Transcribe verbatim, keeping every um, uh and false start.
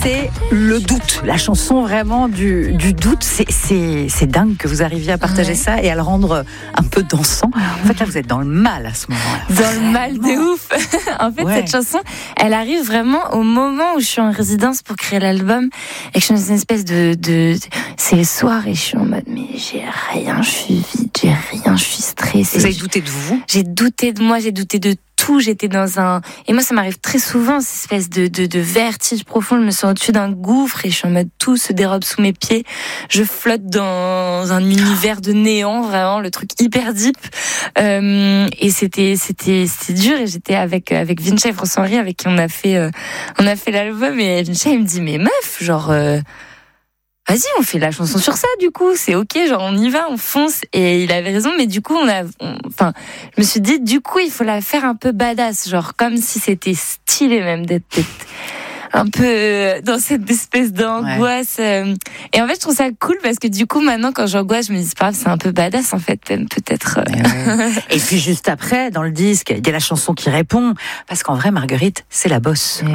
c'est le doute, la chanson vraiment du, du doute. C'est, c'est, c'est dingue que vous arriviez à partager ouais. ça et à le rendre un peu dansant. En fait, là, vous êtes dans le mal à ce moment-là. Dans le mal de ouf. En fait, ouais. cette chanson, elle arrive vraiment au moment où je suis en résidence pour créer l'album et que je suis dans une espèce de, de, c'est le soir et je suis en mode, mais j'ai rien, je suis vide, j'ai rien, je suis stressée. Vous avez douté de vous? J'ai douté de moi, j'ai douté de tout, j'étais dans un... Et moi, ça m'arrive très souvent, cette espèce de, de, de vertige profond. Je me sens au-dessus d'un gouffre et je suis en mode tout se dérobe sous mes pieds. Je flotte dans un univers de néant, vraiment, le truc hyper deep. Euh, et c'était, c'était, c'était dur. Et j'étais avec, avec Vinci et François-Henri, avec qui on a fait, euh, on a fait l'album. Et Vinci, il me dit, mais meuf, genre... Euh, vas-y, on fait la chanson sur ça, du coup, c'est ok, genre on y va, on fonce. Et il avait raison, mais du coup, on a, on, enfin, je me suis dit, du coup, il faut la faire un peu badass, genre comme si c'était stylé même d'être, d'être un peu dans cette espèce d'angoisse. Ouais. Et en fait, je trouve ça cool parce que du coup, maintenant, quand j'angoisse, je me dis, c'est pas grave, c'est un peu badass en fait, même peut-être. Ouais. Et puis juste après, dans le disque, il y a la chanson qui répond, parce qu'en vrai, Marguerite, c'est la bosse.